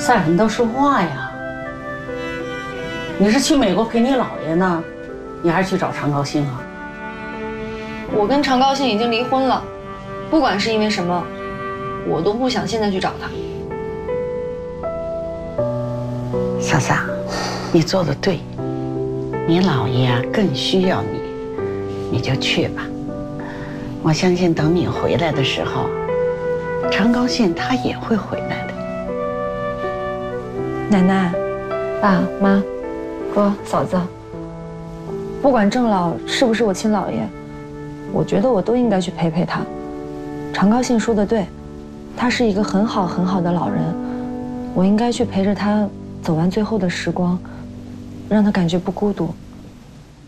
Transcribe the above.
啥人都说话呀？你是去美国陪你姥爷呢，你还是去找常高兴啊？ 我跟常高兴已经离婚了，不管是因为什么，我都不想现在去找他。 莎莎，你做的对，你姥爷啊更需要你，你就去吧。我相信等你回来的时候，常高兴他也会回来的。 奶奶、爸妈、哥、嫂子，不管郑老是不是我亲姥爷，我觉得我都应该去陪陪他。常高兴说的对，他是一个很好很好的老人，我应该去陪着他走完最后的时光，让他感觉不孤独。